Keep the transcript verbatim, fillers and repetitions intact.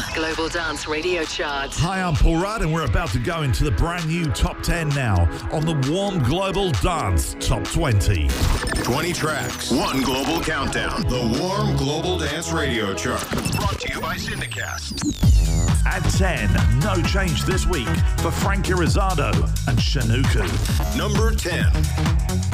Global Dance Radio Chart. Hi, I'm Paul Rudd, and we're about to go into the brand new Top ten now on the Warm Global Dance Top twenty. twenty tracks, one global countdown. The Warm Global Dance Radio Chart. Brought to you by Syndicast. At ten, no change this week for Frankie Rizzardo and Shanuku. Number ten.